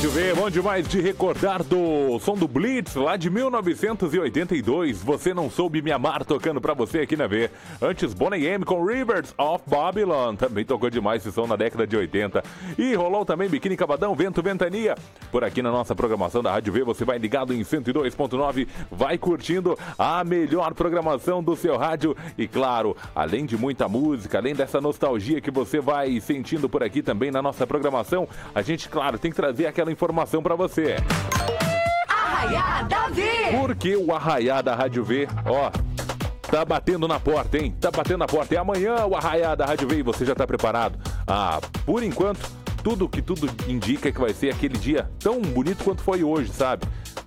Rádio V, bom demais de recordar do som do Blitz, lá de 1982. Você não soube me amar, tocando pra você aqui na V. Antes, Bonnie M com Rivers of Babylon, também tocou demais esse som na década de 80. E rolou também Biquíni Cavadão, Vento Ventania. Por aqui na nossa programação da Rádio V, você vai ligado em 102.9, vai curtindo a melhor programação do seu rádio. E claro, além de muita música, além dessa nostalgia que você vai sentindo por aqui também na nossa programação, a gente, claro, tem que trazer aquela informação pra você. Arraiada V! Porque o Arraiá da Rádio V, ó, tá batendo na porta, hein? Tá batendo na porta. E amanhã o Arraiá da Rádio V, e você já tá preparado? Ah, por enquanto, tudo indica que vai ser aquele dia tão bonito quanto foi hoje, sabe?